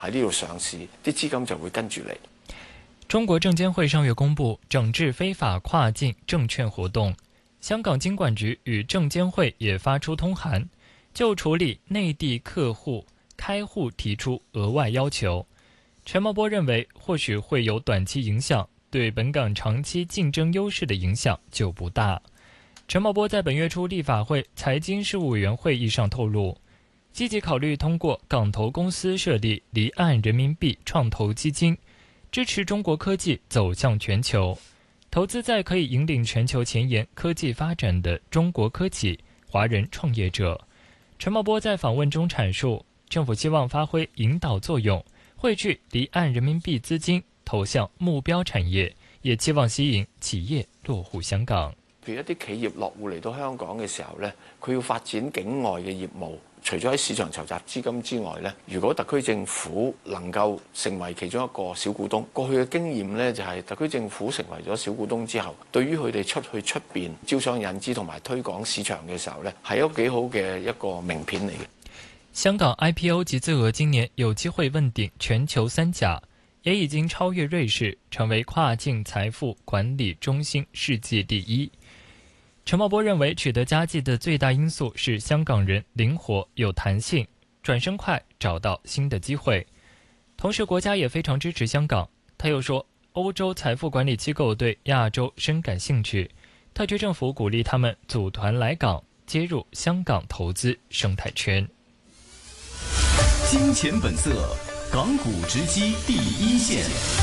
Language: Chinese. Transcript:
喺呢度上市，啲資金就會跟住嚟。 中国证监会上月公布整治非法跨境证券活动，香港金管局与证监会也发出通函，就处理内地客户开户提出额外要求。陈茂波认为，或许会有短期影响，对本港长期竞争优势的影响就不大。陈茂波在本月初立法会财经事务委员会议上透露，积极考虑通过港投公司设立离岸人民币创投基金，支持中国科技走向全球，投资在可以引领全球前沿科技发展的中国科技华人创业者。陈茂波在访问中阐述，政府希望發揮引導作用，匯聚離岸人民幣資金投向目標產業，也期望吸引企業落戶香港。 譬如一啲企業落戶嚟到香港嘅時候呢，佢要發展境外嘅業務，除咗喺市場籌集資金之外呢，如果特區政府能夠成為其中一個小股東，過去嘅經驗呢，就係特區政府成為咗小股東之後，對於佢哋出邊招商引資同埋推廣市場嘅時候呢，係一個幾好嘅一個名片嚟嘅。 香港 IPO 集資額今年有機會問鼎全球3甲，也已經超越瑞士，成為跨境財富管理中心世界第一。陳茂波認為，取得佳績的最大因素是香港人靈活有彈性，轉身快，找到新的機會。同時，國家也非常支持香港。他又說，歐洲財富管理機構對亞洲深感興趣，特區政府鼓勵他們組團來港，接入香港投資生態圈。 金錢本色，港股直擊第一線。